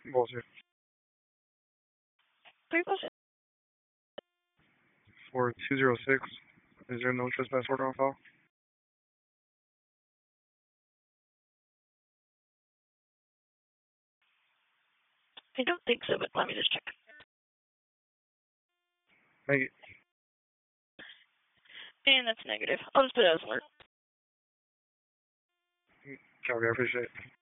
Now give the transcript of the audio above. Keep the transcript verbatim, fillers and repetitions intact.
Bullshit. Three bullshit. For two zero six, is there no trespass order on file? I don't think so, but let me just check. Thank you. And that's negative. I'll just put it as alert. Copy, I appreciate it.